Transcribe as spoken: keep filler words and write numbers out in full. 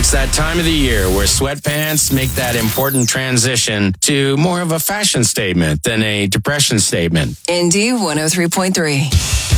It's that time of the year where sweatpants make that important transition to more of a fashion statement than a depression statement. Indy one oh three point three.